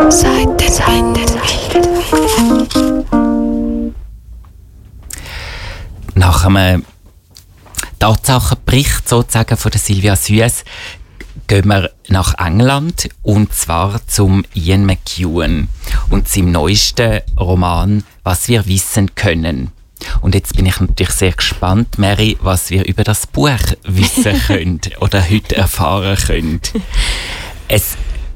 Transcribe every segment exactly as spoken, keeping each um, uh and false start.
Nach einem Tatsachenbericht sozusagen von der Sylvia Süss gehen wir nach England, und zwar zum Ian McEwan und seinem neuesten Roman «Was wir wissen können». Und jetzt bin ich natürlich sehr gespannt, Mary, was wir über das Buch wissen können oder heute erfahren können. Es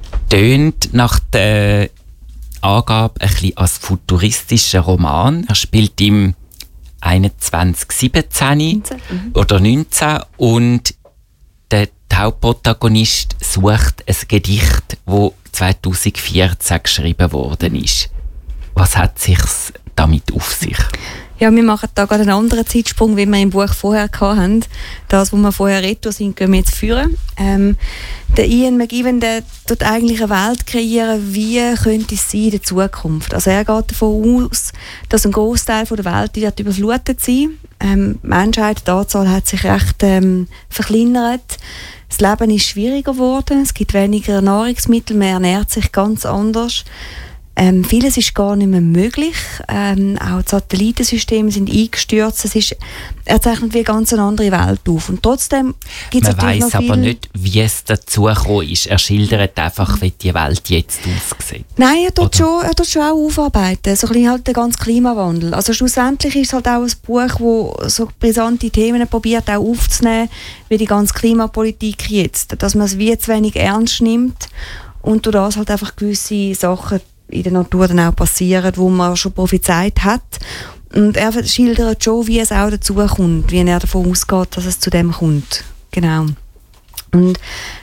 tönt nach der Angabe ein bisschen als futuristischer Roman. Er spielt im einundzwanzig siebzehn neunzehn oder neunzehn, und der Hauptprotagonist sucht ein Gedicht, das zweitausendvierzehn geschrieben worden ist. Was hat es sich damit auf sich? Ja, wir machen da gerade einen anderen Zeitsprung, wie wir im Buch vorher hatten. Das, wo wir vorher retour sind, gehen wir jetzt führen. Ähm, der Ian McEwan, der tut eigentlich eine Welt kreieren, wie könnte es sein in der Zukunft. Also er geht davon aus, dass ein Großteil der Welt wird überflutet sein. Ähm, die Menschheit, die Anzahl hat sich recht ähm, verkleinert. Das Leben ist schwieriger geworden, es gibt weniger Nahrungsmittel, man ernährt sich ganz anders. Ähm, vieles ist gar nicht mehr möglich. Ähm, auch die Satellitensysteme sind eingestürzt. Es ist, er zeichnet wie eine ganz andere Welt auf. Und trotzdem gibt es natürlich noch Man weiss aber viel... nicht, wie es dazu gekommen ist. Er schildert einfach, wie die Welt jetzt aussieht. Nein, er tut, schon, er tut schon auch aufarbeiten. So ein bisschen halt der ganze Klimawandel. Also schlussendlich ist es halt auch ein Buch, das so brisante Themen probiert auch aufzunehmen, wie die ganze Klimapolitik jetzt. Dass man es wie zu wenig ernst nimmt und durch das halt einfach gewisse Sachen in der Natur dann auch passieren, wo man schon prophezeit hat. Und er schildert schon, wie es auch dazu kommt, wie er davon ausgeht, dass es zu dem kommt. Genau. Und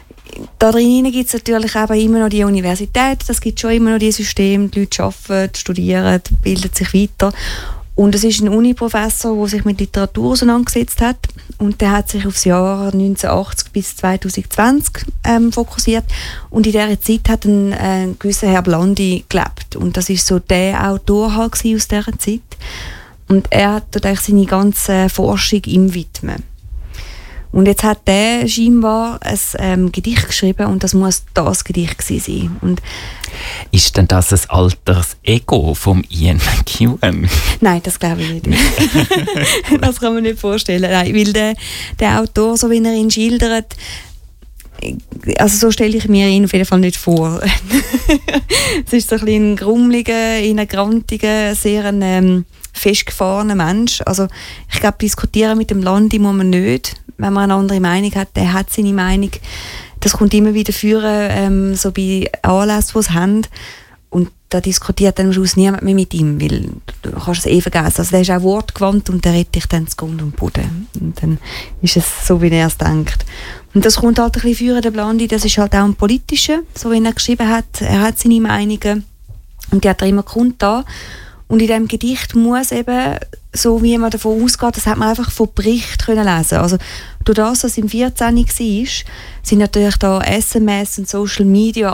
da drin gibt es natürlich eben immer noch die Universität, es gibt schon immer noch die Systeme, die Leute arbeiten, studieren, bilden sich weiter. Und es ist ein Uni-Professor, der sich mit Literatur auseinandergesetzt hat. Und der hat sich auf das Jahr neunzehnhundertachtzig bis zweitausendzwanzig ähm, fokussiert. Und in dieser Zeit hat ein, äh, ein gewisser Herr Blandi gelebt. Und das war so der Autor halt aus dieser Zeit. Und er hat dort eigentlich seine ganze Forschung ihm widmen. Und jetzt hat der scheinbar ein ähm, Gedicht geschrieben, und das muss das Gedicht gewesen sein. Und ist denn das ein altes Ego vom Ian McEwan? Nein, das glaube ich nicht. Das kann man nicht vorstellen. Nein, weil der, der Autor, so wie er ihn schildert, also so stelle ich mir ihn auf jeden Fall nicht vor. Es ist so ein bisschen ein grummeliger, ein grantiger, sehr ein, ähm, festgefahrener Mensch. Also ich glaube, diskutieren mit dem Landi muss man nicht. Wenn man eine andere Meinung hat, der hat seine Meinung. Das kommt immer wieder führen, ähm, so bei Anlässen, die es haben. Und da diskutiert dann am Schluss niemand mehr mit ihm, weil du kannst es eh vergessen. Also der ist auch wortgewandt und der rettet dich dann zu Grund und Boden. Und dann ist es so, wie er es denkt. Und das kommt halt ein bisschen führen, der Blandi, das ist halt auch ein politischer, so wie er geschrieben hat. Er hat seine Meinungen und die hat er immer kundgetan. Und in diesem Gedicht muss eben, so wie man davon ausgeht, das hat man einfach von Bericht können lesen. Also durch das, was im vierzehn war, sind natürlich da S M S und Social Media